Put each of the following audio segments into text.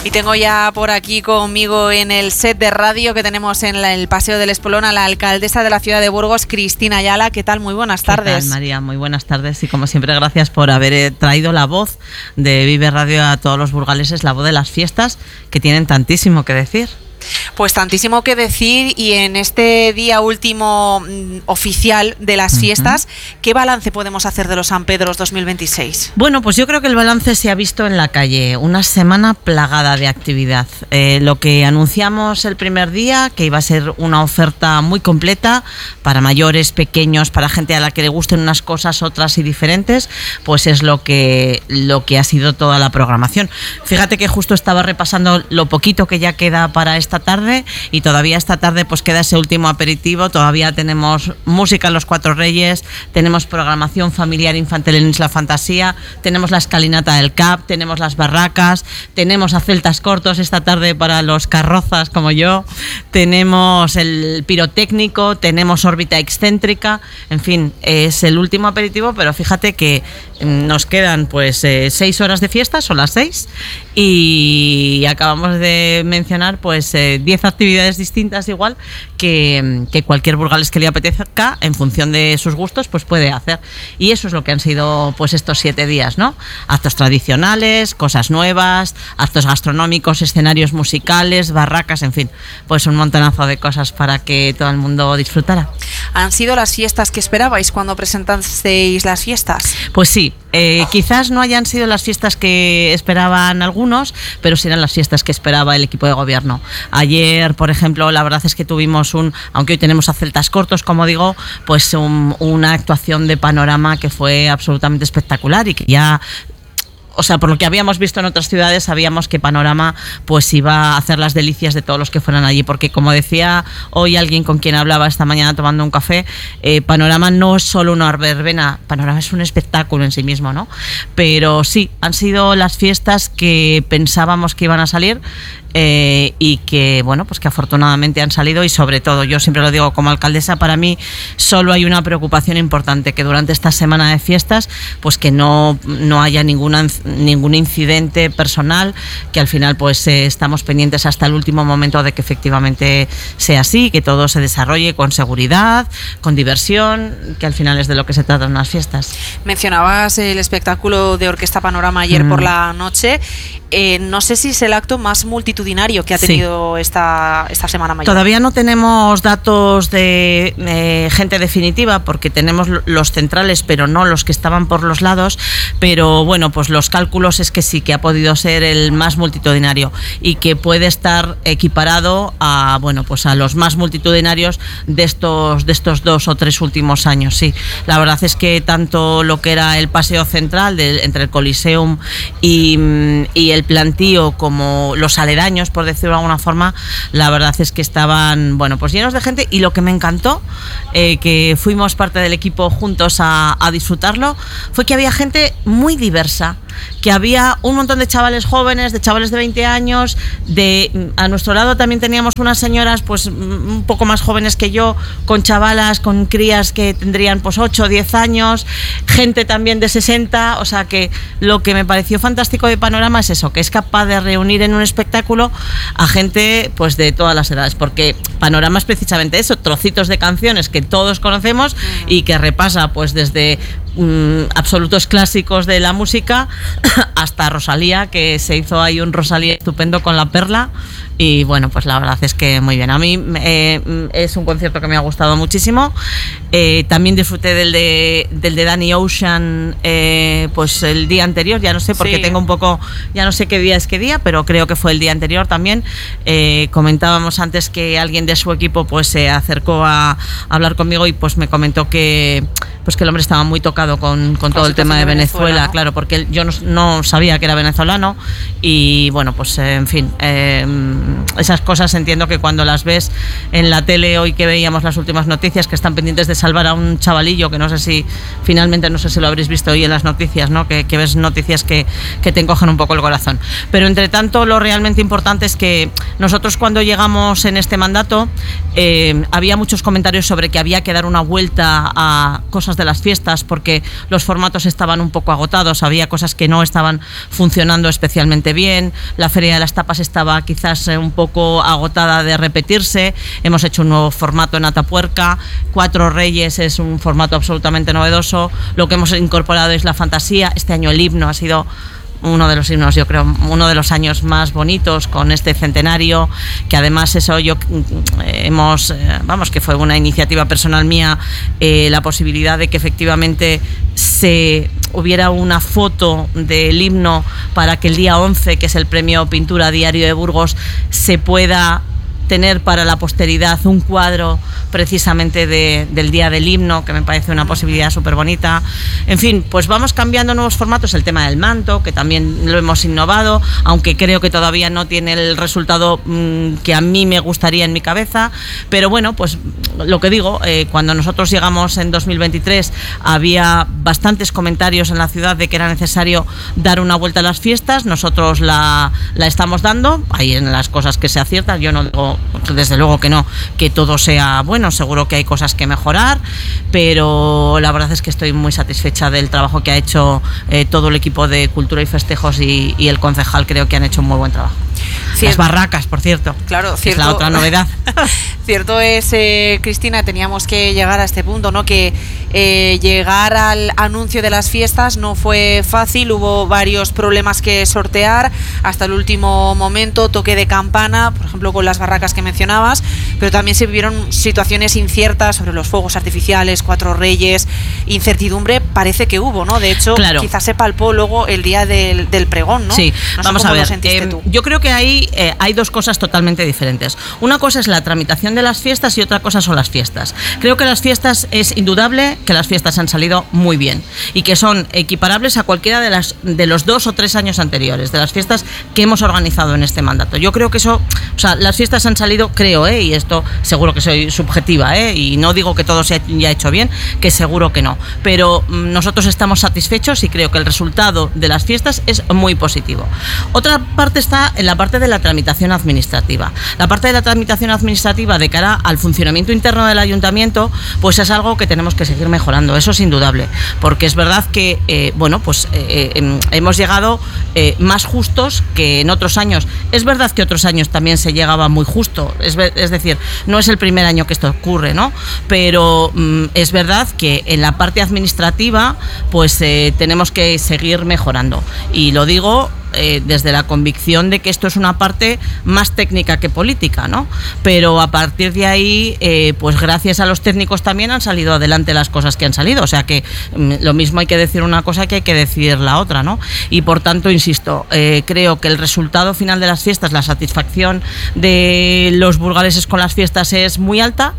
Y tengo ya por aquí conmigo en el set de radio que tenemos en el Paseo del Espolón a la alcaldesa de la ciudad de Burgos, Cristina Ayala. ¿Qué tal? Muy buenas tardes. ¿Qué tal, María? Muy buenas tardes y como siempre gracias por haber traído la voz de Vive Radio a todos los burgaleses, la voz de las fiestas que tienen tantísimo que decir. Pues tantísimo que decir, y en este día último oficial de las fiestas, ¿qué balance podemos hacer de los San Pedros 2026? Bueno, pues yo creo que el balance se ha visto en la calle, una semana plagada de actividad. Lo que anunciamos el primer día, que iba a ser una oferta muy completa para mayores, pequeños, para gente a la que le gusten unas cosas, otras y diferentes, pues es lo que ha sido toda la programación. Fíjate que justo estaba repasando lo poquito que ya queda para esta tarde, y todavía esta tarde pues queda ese último aperitivo. Todavía tenemos música en los Cuatro Reyes, tenemos programación familiar infantil en Isla Fantasía, tenemos la escalinata del CAP, tenemos las barracas, tenemos a Celtas Cortos esta tarde para los carrozas como yo, tenemos el pirotécnico, tenemos órbita excéntrica, en fin, es el último aperitivo, pero fíjate que nos quedan pues 6 horas de fiesta, son las 6, y acabamos de mencionar pues 10 actividades distintas igual que cualquier burgalés que le apetezca en función de sus gustos pues puede hacer, y eso es lo que han sido pues estos 7 días, ¿no? Actos tradicionales, cosas nuevas, actos gastronómicos, escenarios musicales, barracas, en fin, pues un montonazo de cosas para que todo el mundo disfrutara. ¿Han sido las fiestas que esperabais cuando presentasteis las fiestas? Pues sí, quizás no hayan sido las fiestas que esperaban algunos, pero sí eran las fiestas que esperaba el equipo de gobierno. Ayer, por ejemplo, la verdad es que tuvimos aunque hoy tenemos a Celtas Cortos, como digo, pues una actuación de panorama que fue absolutamente espectacular y que ya... O sea, por lo que habíamos visto en otras ciudades, sabíamos que Panorama pues iba a hacer las delicias de todos los que fueran allí, porque como decía hoy alguien con quien hablaba esta mañana tomando un café, Panorama no es solo una verbena, Panorama es un espectáculo en sí mismo, ¿no? Pero sí, han sido las fiestas que pensábamos que iban a salir, y que bueno, pues que afortunadamente han salido, y sobre todo, yo siempre lo digo como alcaldesa, para mí solo hay una preocupación importante, que durante esta semana de fiestas pues que no haya ningún incidente personal, que al final pues estamos pendientes hasta el último momento de que efectivamente sea así, que todo se desarrolle con seguridad, con diversión, que al final es de lo que se tratan unas fiestas. Mencionabas el espectáculo de Orquesta Panorama ayer por la noche. No sé si es el acto más multitudinario que ha tenido esta Semana Mayor. Todavía no tenemos datos de gente definitiva, porque tenemos los centrales, pero no los que estaban por los lados. Pero bueno, pues los cálculos es que sí, que ha podido ser el más multitudinario y que puede estar equiparado a, bueno, pues a los más multitudinarios de estos 2 o 3 últimos años. Sí, la verdad es que tanto lo que era el paseo central entre el Coliseum y el plantío, como los aledaños, por decirlo de alguna forma, la verdad es que estaban, bueno, pues llenos de gente. Y lo que me encantó, que fuimos parte del equipo juntos a disfrutarlo, fue que había gente muy diversa, que había un montón de chavales jóvenes, de chavales de 20 años, a nuestro lado también teníamos unas señoras pues un poco más jóvenes que yo, con chavalas, con crías que tendrían pues 8 o 10 años, gente también de 60, o sea que lo que me pareció fantástico de Panorama es eso, que es capaz de reunir en un espectáculo a gente pues de todas las edades, porque Panorama es precisamente eso, trocitos de canciones que todos conocemos y que repasa pues desde absolutos clásicos de la música hasta Rosalía, que se hizo ahí un Rosalía estupendo con La Perla. Y bueno, pues la verdad es que muy bien. A mí es un concierto que me ha gustado muchísimo. También disfruté del de Danny Ocean pues el día anterior, ya no sé, porque tengo un poco, ya no sé qué día es qué día, pero creo que fue el día anterior también. Comentábamos antes que alguien de su equipo pues se acercó a hablar conmigo y pues me comentó que el hombre estaba muy tocado con todo el tema de Venezuela, ¿no? Claro, porque yo no sabía que era venezolano, y bueno, pues en fin, esas cosas entiendo que cuando las ves en la tele, hoy que veíamos las últimas noticias, que están pendientes de salvar a un chavalillo, que no sé si lo habréis visto hoy en las noticias, ¿no? Que ves noticias que te encogen un poco el corazón. Pero entre tanto, lo realmente importante es que nosotros, cuando llegamos en este mandato, había muchos comentarios sobre que había que dar una vuelta a cosas de las fiestas, porque porque los formatos estaban un poco agotados, había cosas que no estaban funcionando especialmente bien, la Feria de las Tapas estaba quizás un poco agotada de repetirse, hemos hecho un nuevo formato en Atapuerca, Cuatro Reyes es un formato absolutamente novedoso, lo que hemos incorporado es la fantasía, este año el himno ha sido uno de los himnos, yo creo, uno de los años más bonitos con este centenario, que además eso que fue una iniciativa personal mía, la posibilidad de que efectivamente se hubiera una foto del himno para que el día 11, que es el premio Pintura Diario de Burgos, se pueda tener para la posteridad un cuadro precisamente del día del himno, que me parece una posibilidad súper bonita. En fin, pues vamos cambiando nuevos formatos, el tema del manto, que también lo hemos innovado, aunque creo que todavía no tiene el resultado que a mí me gustaría en mi cabeza, pero bueno, pues lo que digo, cuando nosotros llegamos en 2023 había bastantes comentarios en la ciudad de que era necesario dar una vuelta a las fiestas, nosotros la estamos dando, hay en las cosas que se aciertan, yo no digo desde luego que no, que todo sea bueno, seguro que hay cosas que mejorar, pero la verdad es que estoy muy satisfecha del trabajo que ha hecho todo el equipo de Cultura y Festejos y el concejal, creo que han hecho un muy buen trabajo. Sí, las barracas, por cierto. Claro, cierto. Es la otra novedad. Cierto es, Cristina, teníamos que llegar a este punto, ¿no? Que llegar al anuncio de las fiestas no fue fácil, hubo varios problemas que sortear hasta el último momento, toque de campana, por ejemplo, con las barracas que mencionabas, pero también se vivieron situaciones inciertas sobre los fuegos artificiales, Cuatro Reyes, incertidumbre parece que hubo, ¿no? De hecho, claro, quizás se palpó luego el día del pregón, ¿no? Sí, no vamos a ver. Yo creo que hay dos cosas totalmente diferentes. Una cosa es la tramitación de las fiestas y otra cosa son las fiestas. Creo que las fiestas, es indudable que las fiestas han salido muy bien y que son equiparables a cualquiera de los 2 o 3 años anteriores, de las fiestas que hemos organizado en este mandato. Yo creo que eso, o sea, las fiestas han salido, creo, y esto seguro que soy subjetiva, y no digo que todo se haya hecho bien, que seguro que no, pero nosotros estamos satisfechos y creo que el resultado de las fiestas es muy positivo. Otra parte está en la parte de la tramitación administrativa. La parte de la tramitación administrativa de cara al funcionamiento interno del ayuntamiento, pues es algo que tenemos que seguir mejorando, eso es indudable, porque es verdad que hemos llegado más justos que en otros años. Es verdad que otros años también se llegaba muy justo, es decir, no es el primer año que esto ocurre, ¿no? Pero es verdad que en la parte administrativa pues tenemos que seguir mejorando, y lo digo desde la convicción de que esto es una parte más técnica que política, ¿no? Pero a partir de ahí, pues gracias a los técnicos también han salido adelante las cosas que han salido, o sea que lo mismo hay que decir una cosa que hay que decir la otra, ¿no? Y por tanto, insisto, creo que el resultado final de las fiestas, la satisfacción de los burgaleses con las fiestas es muy alta,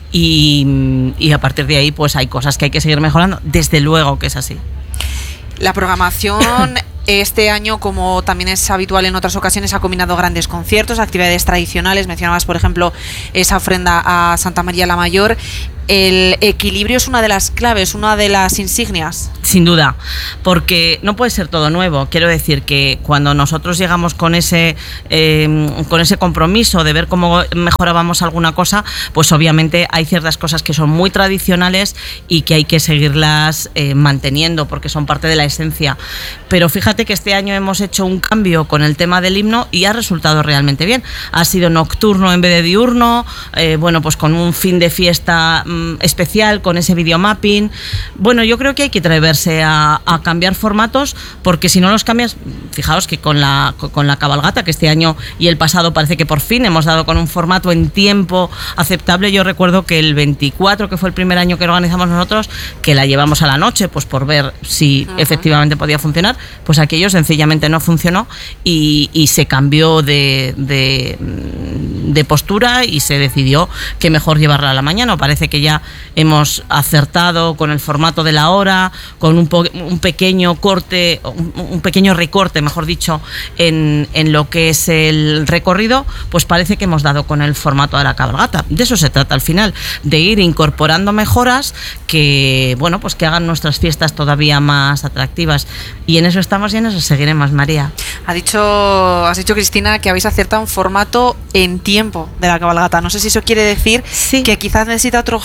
y a partir de ahí pues hay cosas que hay que seguir mejorando, desde luego que es así. La programación este año, como también es habitual en otras ocasiones, ha combinado grandes conciertos, actividades tradicionales. Mencionabas, por ejemplo, esa ofrenda a Santa María la Mayor. El equilibrio es una de las claves, una de las insignias. Sin duda, porque no puede ser todo nuevo. Quiero decir que cuando nosotros llegamos con ese compromiso de ver cómo mejorábamos alguna cosa, pues obviamente hay ciertas cosas que son muy tradicionales y que hay que seguirlas manteniendo porque son parte de la esencia. Pero fíjate que este año hemos hecho un cambio con el tema del himno y ha resultado realmente bien. Ha sido nocturno en vez de diurno, pues con un fin de fiesta especial, con ese videomapping. Bueno, yo creo que hay que atreverse a cambiar formatos, porque si no los cambias, fijaos que con la cabalgata, que este año y el pasado parece que por fin hemos dado con un formato en tiempo aceptable. Yo recuerdo que el 24, que fue el primer año que organizamos nosotros, que la llevamos a la noche, pues por ver si efectivamente podía funcionar, pues aquello sencillamente no funcionó y se cambió de postura y se decidió que mejor llevarla a la mañana. Parece que ya hemos acertado con el formato de la hora, con un pequeño corte, un pequeño recorte, mejor dicho, en lo que es el recorrido, pues parece que hemos dado con el formato de la cabalgata. De eso se trata al final, de ir incorporando mejoras que, pues que hagan nuestras fiestas todavía más atractivas, y en eso estamos y en eso seguiremos, María. Has dicho, Cristina, que habéis acertado un formato en tiempo de la cabalgata. No sé si eso quiere decir que quizás necesita otro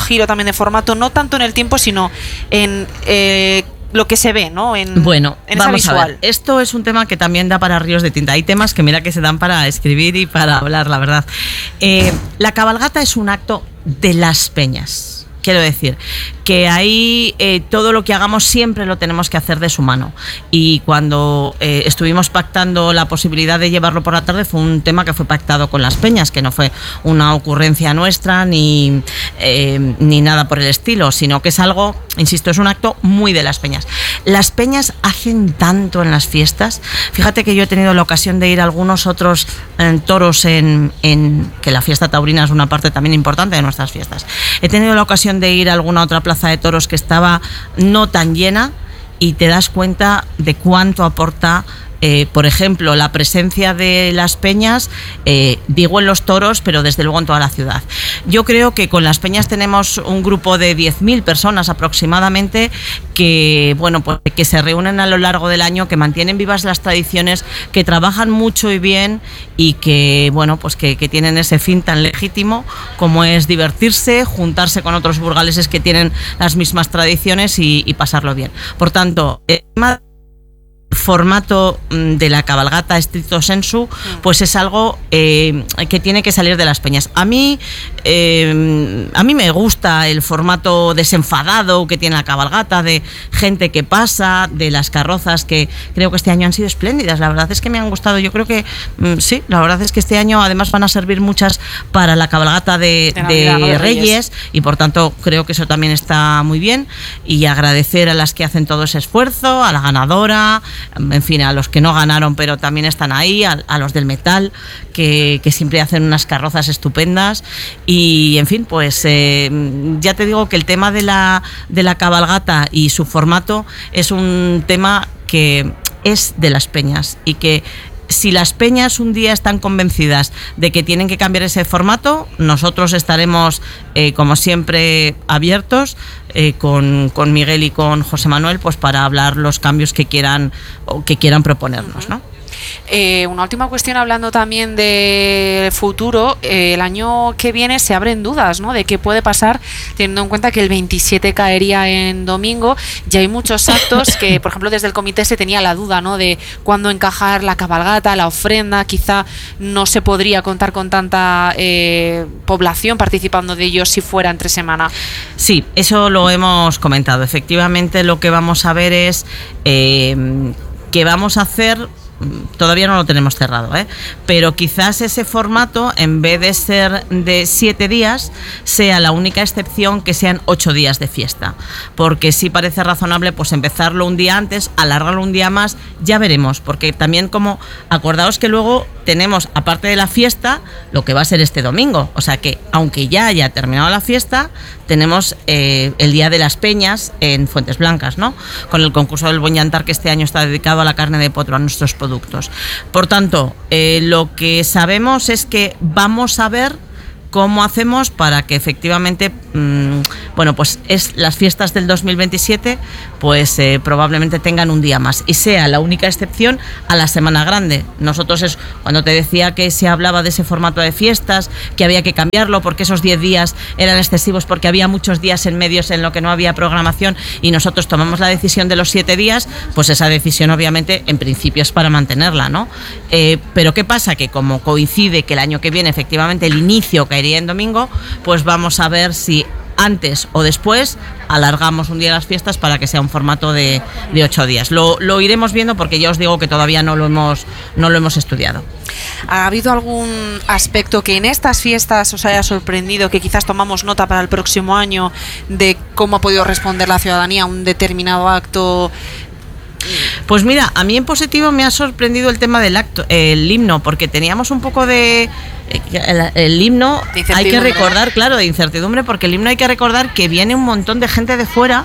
giro también de formato, no tanto en el tiempo, sino en lo que se ve, ¿no? Bueno, en vamos esa a visual. ver. Esto es un tema que también da para ríos de tinta. Hay temas que mira que se dan para escribir y para hablar, la verdad. La cabalgata es un acto de las peñas. Quiero decir que ahí todo lo que hagamos siempre lo tenemos que hacer de su mano. Y cuando estuvimos pactando la posibilidad de llevarlo por la tarde, fue un tema que fue pactado con las peñas, que no fue una ocurrencia nuestra ni nada por el estilo, sino que es algo, insisto, es un acto muy de las peñas. Las peñas hacen tanto en las fiestas. Fíjate que yo he tenido la ocasión de ir a algunos otros toros que la fiesta taurina es una parte también importante de nuestras fiestas. He tenido la ocasión de ir a alguna otra plaza de toros que estaba no tan llena y te das cuenta de cuánto aporta, por ejemplo, la presencia de las peñas, digo en los toros, pero desde luego en toda la ciudad. Yo creo que con las peñas tenemos un grupo de 10.000 personas aproximadamente que, bueno, pues que se reúnen a lo largo del año, que mantienen vivas las tradiciones, que trabajan mucho y bien y que, bueno, pues que tienen ese fin tan legítimo como es divertirse, juntarse con otros burgaleses que tienen las mismas tradiciones y pasarlo bien. Por tanto, el tema formato de la cabalgata stricto sensu, pues es algo que tiene que salir de las peñas. A mí me gusta el formato desenfadado que tiene la cabalgata, de gente que pasa, de las carrozas que creo que este año han sido espléndidas. La verdad es que me han gustado. Yo creo que sí, la verdad es que este año además van a servir muchas para la cabalgata de Navidad, ¿no? de Reyes, y por tanto creo que eso también está muy bien, y agradecer a las que hacen todo ese esfuerzo, a la ganadora, en fin, a los que no ganaron pero también están ahí, a los del metal que siempre hacen unas carrozas estupendas. Y en fin, pues ya te digo que el tema de la cabalgata y su formato es un tema que es de las peñas, y que si las peñas un día están convencidas de que tienen que cambiar ese formato, nosotros estaremos, como siempre, abiertos con Miguel y con José Manuel, pues para hablar los cambios que quieran proponernos, ¿no? Una última cuestión, hablando también de futuro. El año que viene se abren dudas, ¿no?, de qué puede pasar, teniendo en cuenta que el 27 caería en domingo. Ya hay muchos actos que, por ejemplo, desde el comité se tenía la duda, ¿no?, de cuándo encajar la cabalgata, la ofrenda. Quizá no se podría contar con tanta población participando de ellos si fuera entre semana. Sí, eso lo hemos comentado. Efectivamente, lo que vamos a ver es que vamos a hacer. Todavía no lo tenemos cerrado, pero quizás ese formato, en vez de ser de 7 días, sea la única excepción que sean 8 días de fiesta, porque sí parece razonable pues empezarlo un día antes, alargarlo un día más, ya veremos, porque también, como acordaos que luego tenemos, aparte de la fiesta, lo que va a ser este domingo, o sea que aunque ya haya terminado la fiesta, tenemos el Día de las Peñas en Fuentes Blancas, ¿no?, con el concurso del Boñantar, que este año está dedicado a la carne de potro, a nuestros productos. Por tanto, lo que sabemos es que vamos a ver cómo hacemos para que efectivamente, bueno, pues las fiestas del 2027 pues probablemente tengan un día más y sea la única excepción a la Semana Grande. Nosotros es cuando te decía que se hablaba de ese formato de fiestas, que había que cambiarlo porque esos 10 días eran excesivos, porque había muchos días en medios en lo que no había programación, y nosotros tomamos la decisión de los 7 días, pues esa decisión obviamente en principio es para mantenerla, ¿no? Pero ¿qué pasa? Que como coincide que el año que viene efectivamente el inicio caería en domingo, pues vamos a ver si antes o después alargamos un día las fiestas para que sea un formato de 8 días. Lo iremos viendo, porque ya os digo que todavía no lo hemos estudiado. ¿Ha habido algún aspecto que en estas fiestas os haya sorprendido, que quizás tomamos nota para el próximo año, de cómo ha podido responder la ciudadanía a un determinado acto? Pues mira, a mí en positivo me ha sorprendido el tema del acto, el himno, porque teníamos un poco de el himno, hay que recordar, claro, de incertidumbre, porque el himno hay que recordar que viene un montón de gente de fuera,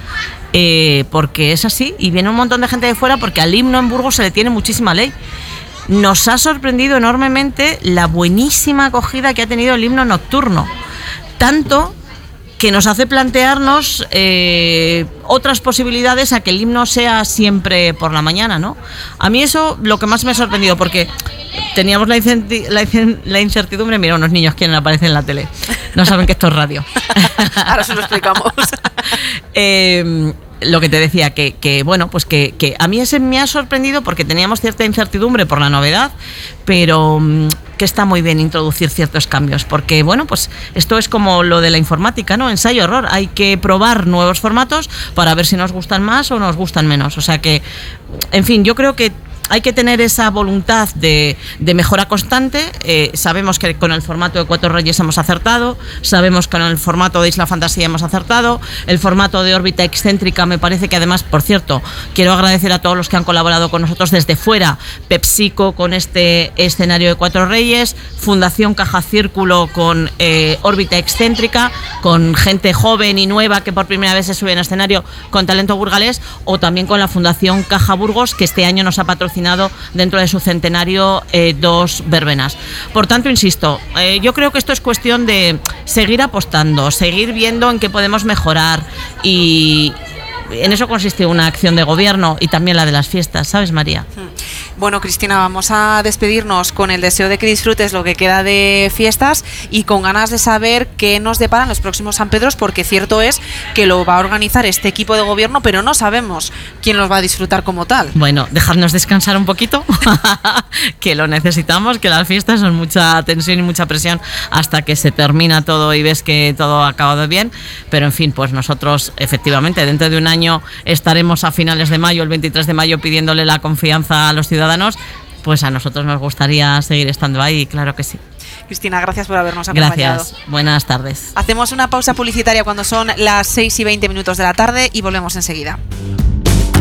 porque es así, y viene un montón de gente de fuera porque al himno en Burgos se le tiene muchísima ley. Nos ha sorprendido enormemente la buenísima acogida que ha tenido el himno nocturno, tanto que nos hace plantearnos otras posibilidades a que el himno sea siempre por la mañana, ¿no? A mí eso lo que más me ha sorprendido, porque teníamos la incertidumbre, mira, unos niños que aparecen en la tele, No saben que esto es radio. Ahora se lo explicamos. Lo que te decía, que bueno, pues que a mí ese me ha sorprendido porque teníamos cierta incertidumbre por la novedad, pero que está muy bien introducir ciertos cambios, porque bueno, pues esto es como lo de la informática, ¿no? Ensayo-error, hay que probar nuevos formatos para ver si nos gustan más o nos gustan menos, o sea que, en fin, yo creo que hay que tener esa voluntad de mejora constante. Sabemos que con el formato de Cuatro Reyes hemos acertado, sabemos que con el formato de Isla Fantasía hemos acertado, el formato de Órbita Excéntrica me parece que además, por cierto, quiero agradecer a todos los que han colaborado con nosotros desde fuera, PepsiCo con este escenario de Cuatro Reyes, Fundación Caja Círculo con Órbita Excéntrica, con gente joven y nueva que por primera vez se sube en escenario con talento burgalés, o también con la Fundación Caja Burgos, que este año nos ha patrocinado dentro de su centenario 2 verbenas. Por tanto, insisto, yo creo que esto es cuestión de seguir apostando, seguir viendo en qué podemos mejorar, y en eso consiste una acción de gobierno y también la de las fiestas, ¿sabes, María? Bueno, Cristina, vamos a despedirnos con el deseo de que disfrutes lo que queda de fiestas y con ganas de saber qué nos deparan los próximos San Pedros, porque cierto es que lo va a organizar este equipo de gobierno, pero no sabemos quién los va a disfrutar como tal. Bueno, dejadnos descansar un poquito, que lo necesitamos, que las fiestas son mucha tensión y mucha presión hasta que se termina todo y ves que todo ha acabado bien, pero en fin, pues nosotros efectivamente dentro de un año estaremos a finales de mayo, el 23 de mayo, pidiéndole la confianza a los ciudadanos. Pues a nosotros nos gustaría seguir estando ahí, claro que sí. Cristina, gracias por habernos acompañado. Gracias, buenas tardes. Hacemos una pausa publicitaria cuando son las 6:20 de la tarde y volvemos enseguida.